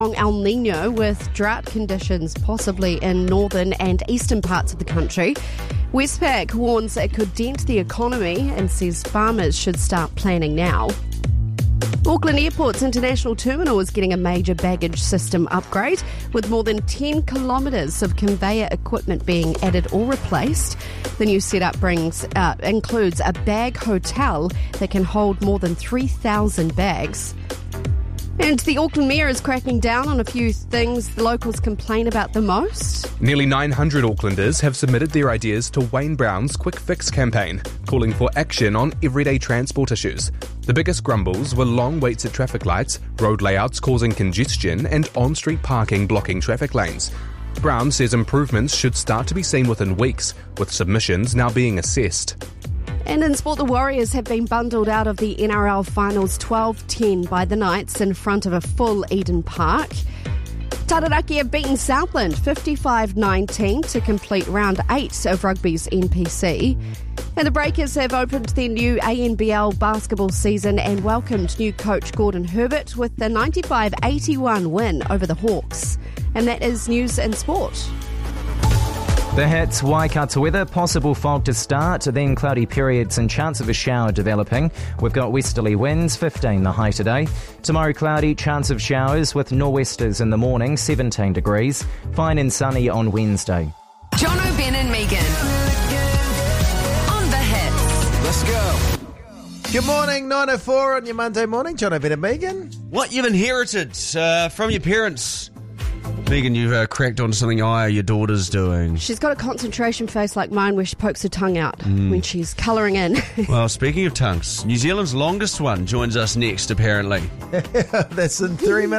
El Nino with drought conditions possibly in northern and eastern parts of the country. Westpac warns it could dent the economy and says farmers should start planning now. Auckland Airport's international terminal is getting a major baggage system upgrade, with more than 10 kilometres of conveyor equipment being added or replaced. The new setup includes a bag hotel that can hold more than 3,000 bags. And the Auckland Mayor is cracking down on a few things the locals complain about the most. Nearly 900 Aucklanders have submitted their ideas to Wayne Brown's Quick Fix campaign, calling for action on everyday transport issues. The biggest grumbles were long waits at traffic lights, road layouts causing congestion, and on-street parking blocking traffic lanes. Brown says improvements should start to be seen within weeks, with submissions now being assessed. And in sport, the Warriors have been bundled out of the NRL Finals 12-10 by the Knights in front of a full Eden Park. Taranaki have beaten Southland 55-19 to complete round 8 of rugby's NPC. And the Breakers have opened their new ANBL basketball season and welcomed new coach Gordon Herbert with the 95-81 win over the Hawks. And that is news and sport. The Hits, Waikato weather, possible fog to start, then cloudy periods and chance of a shower developing. We've got westerly winds, 15 the high today. Tomorrow cloudy, chance of showers with nor'westers in the morning, 17 degrees. Fine and sunny on Wednesday. Jono, Ben and Megan. On The Hits. Let's go. Good morning, 9:04 on your Monday morning. Jono, Ben and Megan. What you've inherited from your parents. Megan, you've cracked on something your daughter's doing. She's got a concentration face like mine where she pokes her tongue out when she's colouring in. Well, speaking of tongues, New Zealand's longest one joins us next, apparently. That's in 3 minutes.